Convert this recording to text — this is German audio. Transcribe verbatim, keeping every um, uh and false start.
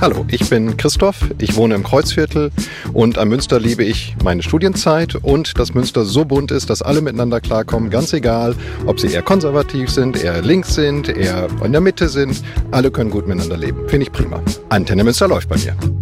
Hallo, ich bin Christoph, ich wohne im Kreuzviertel und am Münster liebe ich meine Studienzeit und dass Münster so bunt ist, dass alle miteinander klarkommen, ganz egal, ob sie eher konservativ sind, eher links sind, eher in der Mitte sind, alle können gut miteinander leben. Finde ich prima. Antenne Münster läuft bei mir.